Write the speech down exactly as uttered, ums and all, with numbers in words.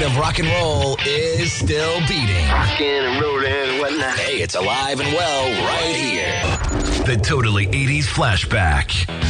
heart of rock and roll is still beating. Rockin' and rollin' and whatnot. Hey, it's alive and well right here. The Totally eighties Flashback.